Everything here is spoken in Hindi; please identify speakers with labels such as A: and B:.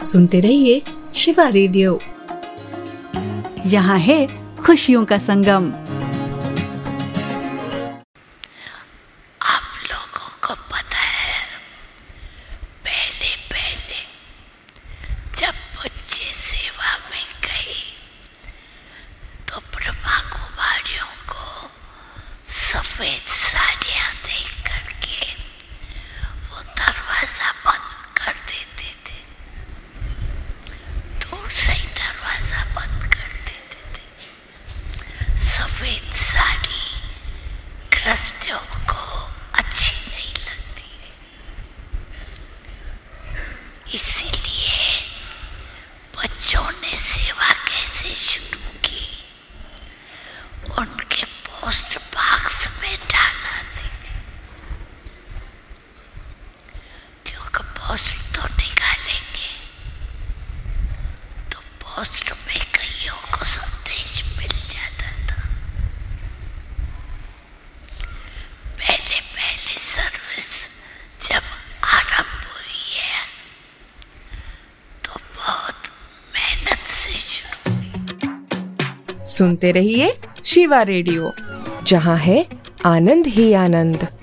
A: सुनते रहिए शिवा रेडियो।
B: यहाँ है खुशियों का संगम।
C: आप लोगों को पता है, पहले पहले जब बच्चे सेवा में गए तो ब्रह्मा कुमारियों को सफेद साड़ियाँ देख करके वो दरवाजा बंद कर देते थे, दूर से ही दरवाजा बंद कर देते थे। सफेद साड़ी गृहस्थियों को अच्छी नहीं लगती, इसीलिए बच्चों ने सेवा कैसे शुरू की, उनके पोस्ट बॉक्स में डाला देती, क्योंकि पोस्ट तो निकालेंगे तो पोस्ट में कईयों को संदेश मिल जाता था। पहले पहले सर्विस जब आरंभ हुई है तो बहुत मेहनत से शुरू हुई।
A: सुनते रहिए शिवा रेडियो, जहाँ है आनंद ही आनंद।